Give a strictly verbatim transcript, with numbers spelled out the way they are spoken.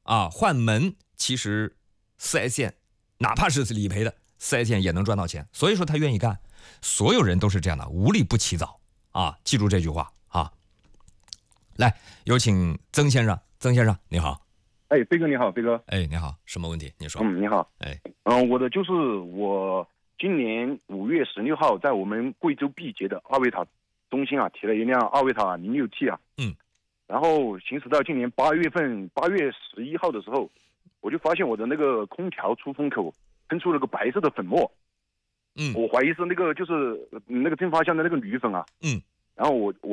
啊，换门其实四 S 店哪怕是理赔的四 S 店也能赚到钱，所以说他愿意干。所有人都是这样的，无利不起早啊！记住这句话啊！来，有请曾先生，曾先生你好。 哎，飞哥你好，飞哥。 哎，你好，什么问题？你说。 嗯，你好。 哎， 嗯，我的就是我今年五月十六号在我们贵州毕节的二维塔中心啊，提了一辆二维塔零六 T 啊。 嗯。 然后行驶到今年八月份，八月十一号的时候，我就发现我的那个空调出风口喷出了个白色的粉末。 嗯。 我怀疑是那个就是那个蒸发箱的那个铝粉啊。 嗯。 然后我我。